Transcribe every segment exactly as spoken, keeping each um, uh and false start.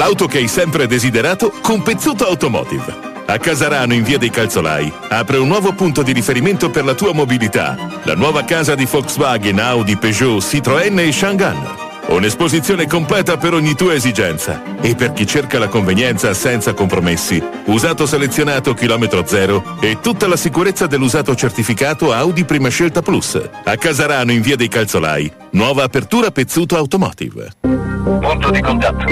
l'auto che hai sempre desiderato con Pezzuto Automotive. A Casarano, in via dei Calzolai, apre un nuovo punto di riferimento per la tua mobilità. La nuova casa di Volkswagen, Audi, Peugeot, Citroën e Chang'an. Un'esposizione completa per ogni tua esigenza. E per chi cerca la convenienza senza compromessi, usato selezionato chilometro zero e tutta la sicurezza dell'usato certificato Audi Prima Scelta Plus. A Casarano, in via dei Calzolai, nuova apertura Pezzuto Automotive. Punto di contatto.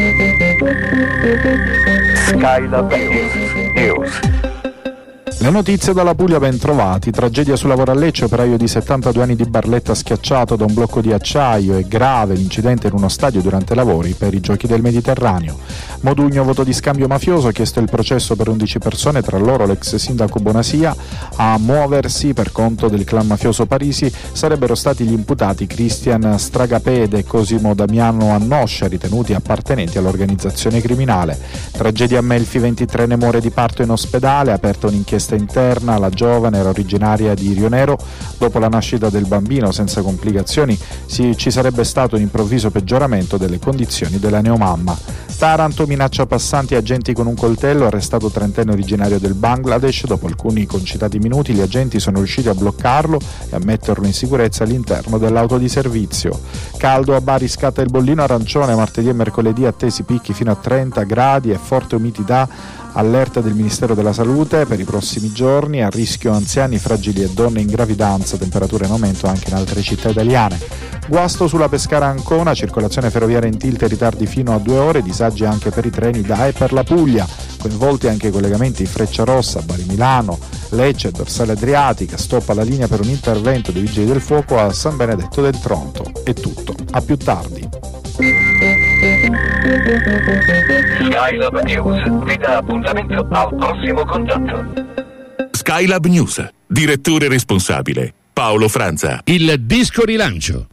Skylab News. News. Le notizie dalla Puglia, ben trovati. Tragedia sul lavoro a Lecce, operaio di settantadue anni di Barletta schiacciato da un blocco di acciaio. È grave l'incidente in uno stadio durante i lavori per i Giochi del Mediterraneo. Modugno, voto di scambio mafioso, chiesto il processo per undici persone, tra loro l'ex sindaco Bonasia. A muoversi per conto del clan mafioso Parisi sarebbero stati gli imputati Cristian Stragapede e Cosimo Damiano Annoscia, ritenuti appartenenti all'organizzazione criminale. Tragedia a Melfi, ventitreenne muore di parto in ospedale, aperta un'inchiesta interna. La giovane era originaria di Rionero. Dopo la nascita del bambino senza complicazioni si, ci sarebbe stato un improvviso peggioramento delle condizioni della neomamma. Taranto, minaccia passanti e agenti con un coltello, arrestato trentenne originario del Bangladesh. Dopo alcuni concitati minuti gli agenti sono riusciti a bloccarlo e a metterlo in sicurezza all'interno dell'auto di servizio. Caldo a Bari, scatta il bollino arancione, martedì e mercoledì attesi picchi fino a trenta gradi e forte umidità. Allerta del Ministero della Salute per i prossimi giorni, a rischio anziani, fragili e donne in gravidanza, temperature in aumento anche in altre città italiane. Guasto sulla Pescara-Ancona, circolazione ferroviaria in tilt e ritardi fino a due ore, disagi anche per i treni da e per la Puglia, coinvolti anche i collegamenti Frecciarossa, Bari-Milano, Lecce, Dorsale Adriatica, stop alla linea per un intervento dei Vigili del Fuoco a San Benedetto del Tronto. È tutto, a più tardi. Skylab News vi dà appuntamento al prossimo contatto. Skylab News, direttore responsabile Paolo Franza. Il disco rilancio.